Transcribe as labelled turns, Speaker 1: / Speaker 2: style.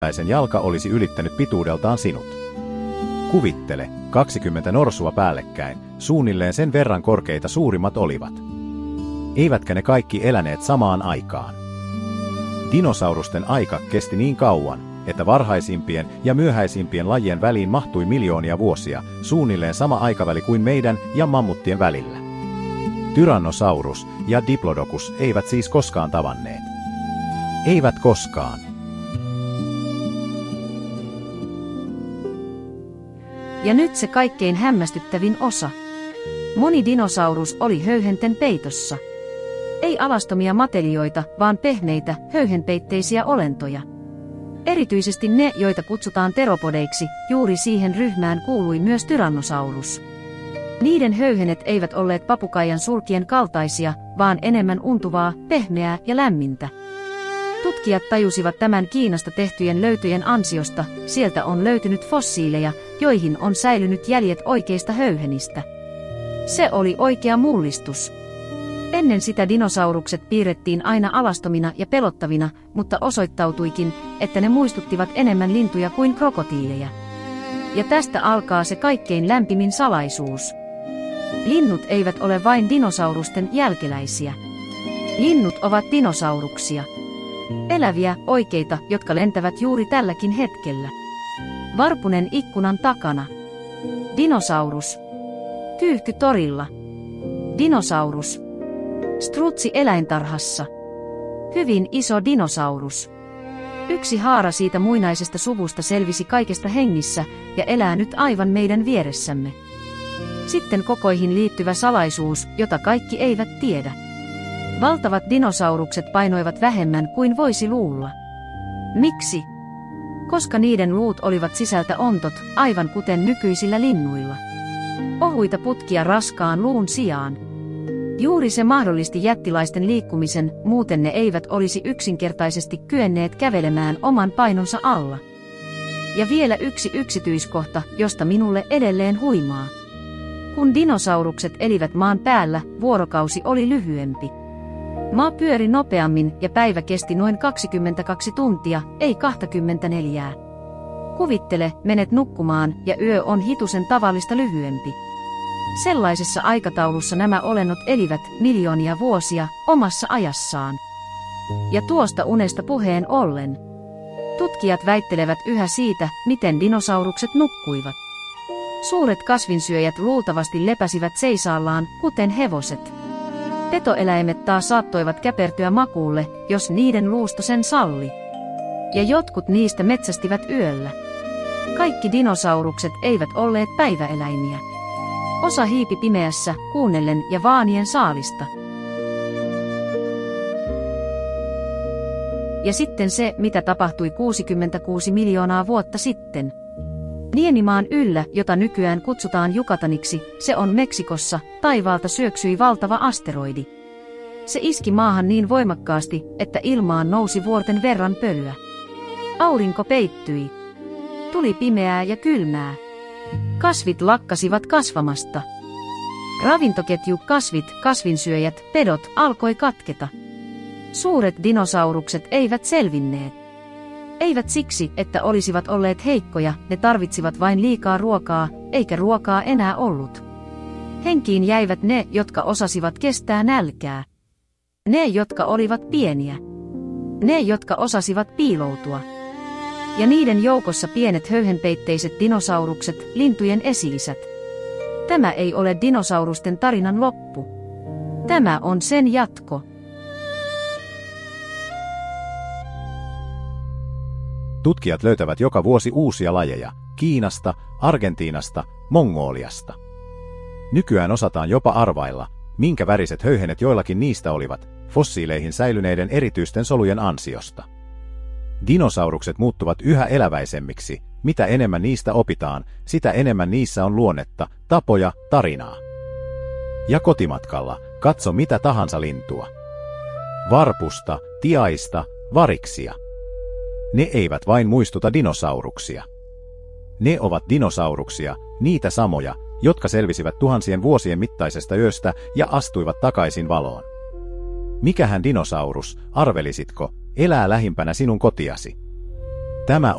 Speaker 1: Sen jalka olisi ylittänyt pituudeltaan sinut. Kuvittele, 20 norsua päällekkäin, suunnilleen sen verran korkeita suurimmat olivat. Eivätkä ne kaikki eläneet samaan aikaan. Dinosaurusten aika kesti niin kauan, että varhaisimpien ja myöhäisimpien lajien väliin mahtui miljoonia vuosia, suunnilleen sama aikaväli kuin meidän ja mammuttien välillä. Tyrannosaurus ja Diplodocus eivät siis koskaan tavanneet. Eivät koskaan.
Speaker 2: Ja nyt se kaikkein hämmästyttävin osa. Moni dinosaurus oli höyhenten peitossa. Ei alastomia matelioita, vaan pehmeitä, höyhenpeitteisiä olentoja. Erityisesti ne, joita kutsutaan teropodeiksi, juuri siihen ryhmään kuului myös Tyrannosaurus. Niiden höyhenet eivät olleet papukaijan sulkien kaltaisia, vaan enemmän untuvaa, pehmeää ja lämmintä. Tutkijat tajusivat tämän Kiinasta tehtyjen löytöjen ansiosta, sieltä on löytynyt fossiileja, joihin on säilynyt jäljet oikeista höyhenistä. Se oli oikea mullistus. Ennen sitä dinosaurukset piirrettiin aina alastomina ja pelottavina, mutta osoittautuikin, että ne muistuttivat enemmän lintuja kuin krokotiileja. Ja tästä alkaa se kaikkein lämpimin salaisuus. Linnut eivät ole vain dinosaurusten jälkeläisiä. Linnut ovat dinosauruksia. Eläviä, oikeita, jotka lentävät juuri tälläkin hetkellä. Varpunen ikkunan takana. Dinosaurus. Kyyhky torilla. Dinosaurus. Strutsi eläintarhassa. Hyvin iso dinosaurus. Yksi haara siitä muinaisesta suvusta selvisi kaikesta hengissä ja elää nyt aivan meidän vieressämme. Sitten kokoihin liittyvä salaisuus, jota kaikki eivät tiedä. Valtavat dinosaurukset painoivat vähemmän kuin voisi luulla. Miksi? Koska niiden luut olivat sisältä ontot, aivan kuten nykyisillä linnuilla. Ohuita putkia raskaan luun sijaan. Juuri se mahdollisti jättiläisten liikkumisen, muuten ne eivät olisi yksinkertaisesti kyenneet kävelemään oman painonsa alla. Ja vielä yksi yksityiskohta, josta minulle edelleen huimaa. Kun dinosaurukset elivät maan päällä, vuorokausi oli lyhyempi. Maa pyöri nopeammin ja päivä kesti noin 22 tuntia, ei 24. Kuvittele, menet nukkumaan ja yö on hitusen tavallista lyhyempi. Sellaisessa aikataulussa nämä olennot elivät miljoonia vuosia omassa ajassaan. Ja tuosta unesta puheen ollen. Tutkijat väittelevät yhä siitä, miten dinosaurukset nukkuivat. Suuret kasvinsyöjät luultavasti lepäsivät seisaallaan, kuten hevoset. Petoeläimet taas saattoivat käpertyä makuulle, jos niiden luusto sen salli. Ja jotkut niistä metsästivät yöllä. Kaikki dinosaurukset eivät olleet päiväeläimiä. Osa hiipi pimeässä, kuunnellen ja vaanien saalista. Ja sitten se, mitä tapahtui 66 miljoonaa vuotta sitten. Niemimaan yllä, jota nykyään kutsutaan Yucataniksi, se on Meksikossa, taivaalta syöksyi valtava asteroidi. Se iski maahan niin voimakkaasti, että ilmaan nousi vuorten verran pölyä. Aurinko peittyi. Tuli pimeää ja kylmää. Kasvit lakkasivat kasvamasta. Ravintoketju, kasvit, kasvinsyöjät, pedot alkoi katketa. Suuret dinosaurukset eivät selvinneet. Eivät siksi, että olisivat olleet heikkoja, ne tarvitsivat vain liikaa ruokaa, eikä ruokaa enää ollut. Henkiin jäivät ne, jotka osasivat kestää nälkää. Ne, jotka olivat pieniä. Ne, jotka osasivat piiloutua. Ja niiden joukossa pienet höyhenpeitteiset dinosaurukset, lintujen esi-isät. Tämä ei ole dinosaurusten tarinan loppu. Tämä on sen jatko.
Speaker 1: Tutkijat löytävät joka vuosi uusia lajeja, Kiinasta, Argentiinasta, Mongoliasta. Nykyään osataan jopa arvailla, minkä väriset höyhenet joillakin niistä olivat, fossiileihin säilyneiden erityisten solujen ansiosta. Dinosaurukset muuttuvat yhä eläväisemmiksi, mitä enemmän niistä opitaan, sitä enemmän niissä on luonnetta, tapoja, tarinaa. Ja kotimatkalla, katso mitä tahansa lintua. Varpusta, tiaista, variksia. Ne eivät vain muistuta dinosauruksia. Ne ovat dinosauruksia, niitä samoja, jotka selvisivät tuhansien vuosien mittaisesta yöstä ja astuivat takaisin valoon. Mikähän dinosaurus, arvelisitko, elää lähimpänä sinun kotiasi? Tämä